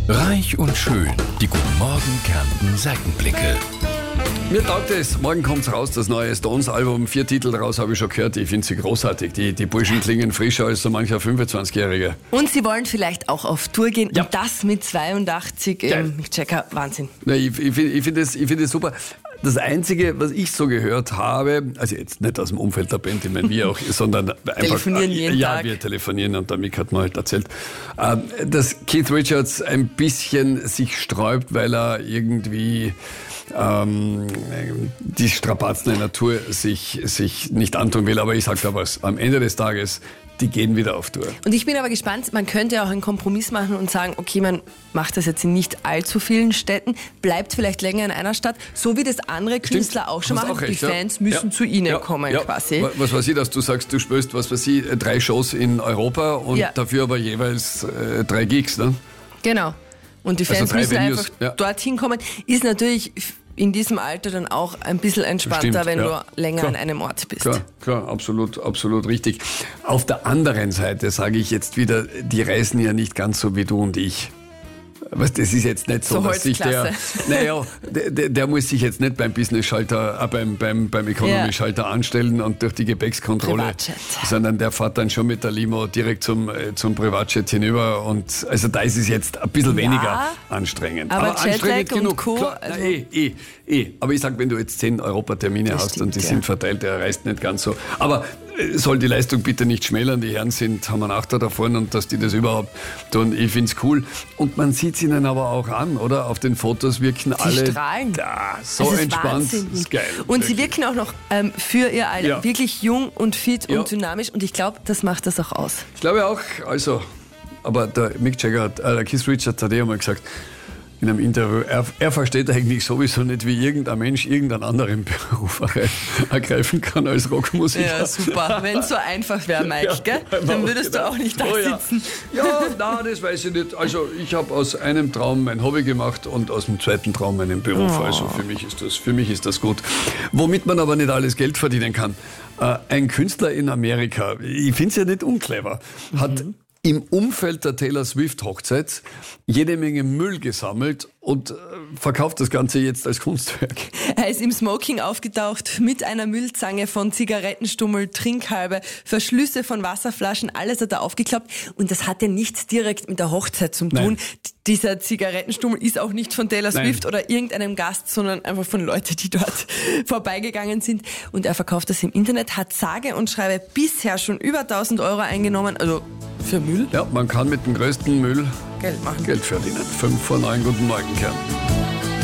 Reich und schön. Die Guten Morgen Kärnten Seitenblicke. Mir taugt es. Morgen kommt's raus, das neue Stones-Album. 4 Titel daraus habe ich schon gehört. Ich finde sie großartig. Die Burschen klingen frischer als so mancher 25-Jährige. Und sie wollen vielleicht auch auf Tour gehen. Ja. Und das mit 82 Mick Jagger. Wahnsinn. Ja, ich finde es super. Das Einzige, was ich so gehört habe, also jetzt nicht aus dem Umfeld der Band, ich meine wir auch, sondern einfach... Telefonieren jeden Ja, Tag. wir telefonieren und der Mick hat mir halt erzählt, dass Keith Richards ein bisschen sich sträubt, weil er irgendwie die Strapazen der Natur sich nicht antun will. Aber ich sag da was, am Ende des Tages, die gehen wieder auf Tour. Und ich bin aber gespannt, man könnte auch einen Kompromiss machen und sagen, okay, man macht das jetzt in nicht allzu vielen Städten, bleibt vielleicht länger in einer Stadt, so wie das andere Künstler auch schon hast machen. auch recht, die Fans müssen zu ihnen kommen quasi. Was weiß ich, dass du sagst, du spielst, 3 Shows in Europa und dafür aber jeweils 3 Gigs, ne? Genau. Und die Fans Also 3 müssen Venues, einfach dorthin kommen. Ist natürlich in diesem Alter dann auch ein bisschen entspannter, Stimmt, wenn ja. du länger Klar. an einem Ort bist. Klar, absolut richtig. Auf der anderen Seite sage ich jetzt wieder, die reisen ja nicht ganz so wie du und ich. Was, das ist jetzt nicht so, So dass sich der muss sich jetzt nicht beim Business-Schalter, beim Economy-Schalter anstellen und durch die Gepäckskontrolle, Privatjet. sondern der fährt dann schon mit der Limo direkt zum Privatjet hinüber und also da ist es jetzt ein bisschen weniger anstrengend. aber anstrengend Jetlag und genug. Co., Klar, also Aber ich sag, wenn du jetzt 10 Europatermine hast stimmt, und die ja. sind verteilt, der reist nicht ganz so. Aber soll die Leistung bitte nicht schmälern, die Herren haben einen Achter davon und dass die das überhaupt tun, ich find's cool. Und man sieht's ihnen aber auch an, oder? Auf den Fotos wirken alle strahlen. da, so Es ist entspannt. wahnsinnig. Das ist geil. Und sie wirklich. wirken auch noch für ihr Alter Ja. wirklich jung und fit Ja. und dynamisch und ich glaube, das macht das auch aus. Ich glaube auch, also, aber der Mick Jagger, der Keith Richards hat einmal gesagt, in einem Interview, er versteht eigentlich sowieso nicht, wie irgendein Mensch irgendeinen anderen Beruf ergreifen kann als Rockmusiker. Ja, super. Wenn es so einfach wäre, Mike, gell? Dann würdest du auch nicht da sitzen. Ja, nein, das weiß ich nicht. Also ich habe aus einem Traum mein Hobby gemacht und aus dem zweiten Traum meinen Beruf. Also für mich ist das gut. Womit man aber nicht alles Geld verdienen kann. Ein Künstler in Amerika, ich finde es ja nicht unclever, hat im Umfeld der Taylor Swift Hochzeit jede Menge Müll gesammelt und verkauft das Ganze jetzt als Kunstwerk. Er ist im Smoking aufgetaucht mit einer Müllzange von Zigarettenstummel, Trinkhalbe, Verschlüsse von Wasserflaschen, alles hat er aufgeklappt und das hatte nichts direkt mit der Hochzeit zu tun. Nein. Dieser Zigarettenstummel ist auch nicht von Taylor Swift oder irgendeinem Gast, sondern einfach von Leuten, die dort vorbeigegangen sind und er verkauft das im Internet, hat sage und schreibe bisher schon über 1.000 Euro eingenommen, also für Müll Ja, man kann mit dem größten Müll Geld machen. Geld verdienen. 5 vor 9, guten Morgen, Kern.